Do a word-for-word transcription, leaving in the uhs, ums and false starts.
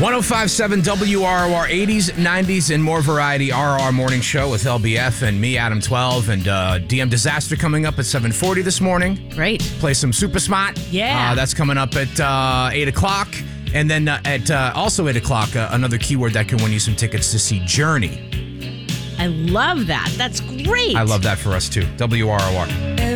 one oh five point seven W R O R, eighties, nineties, and more variety R R Morning Show with L B F and me, Adam twelve, and uh, D M Disaster coming up at seven forty this morning. Great. Play some Super Smart. Yeah. Uh, that's coming up at uh, eight o'clock. And then uh, at uh, also eight o'clock, uh, another keyword that can win you some tickets to see Journey. I love that. That's great. I love that for us, too. W R O R.